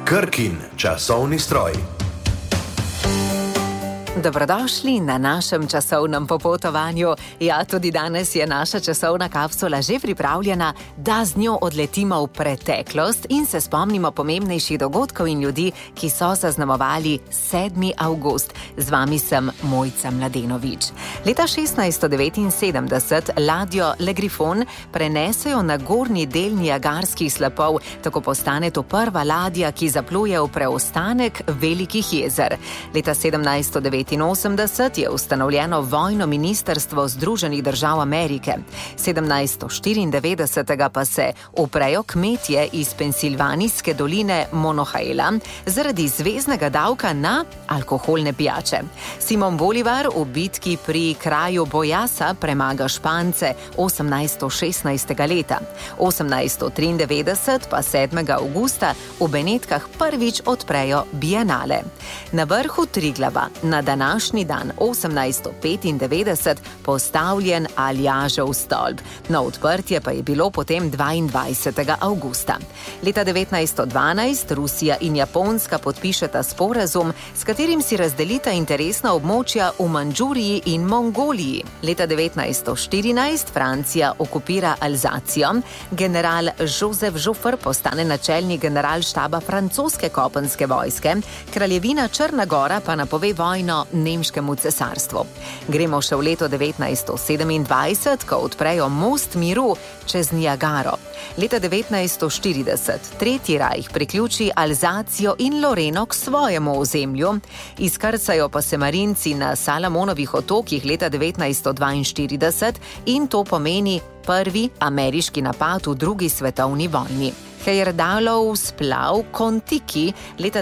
Krkin časovni stroj. Dobrodošli na našem časovnem popotovanju. Ja, tudi danes je naša časovna kapsula že pripravljena, da z njo odletimo v preteklost in se spomnimo pomembnejših dogodkov in ljudi, ki so zaznamovali 7. avgust. Z vami sem Mojca Mladenovič. Leta 1679 ladjo Le Griffon prenesejo na gornji del Niagarskih slapov, tako postane to prva ladja, ki zapluje v preostanek velikih jezer. Leta 1789 je ustanovljeno vojno ministrstvo Združenih držav Amerike. 1794 pa se uprejo kmetje iz Pensilvanijske doline Monohela zaradi zveznega davka na alkoholne pijače. Simon Bolivar v bitki pri kraju Bojasa premaga Špance 1816. leta. 1893 pa 7. avgusta v Benetkah prvič odprejo bienale. Na vrhu Triglava na današnji dan 1895 postavljen Aljažev stolp. Na odprtje pa je bilo potem 22. avgusta. Leta 1912 Rusija in Japonska podpišeta sporazum, s katerim si razdelita interesna območja v Mandžuriji in Mongoliji. Leta 1914 Francija okupira Alzacijo, general Joseph Joffre postane načelnik generalštaba francoske kopenske vojske, kraljevina Črna Gora pa napove vojno nemškemu cesarstvu. Gremo še v leto 1927, ko odprejo most miru čez Niagaro. Leta 1940 Tretji rajh priključi Alzacijo in Loreno k svojemu ozemlju, izkrcajo pa se marinci na Salamonovih otokih leta 1942 in to pomeni prvi ameriški napad v drugi svetovni vojni. Heyerdahlov splav Kon-Tiki leta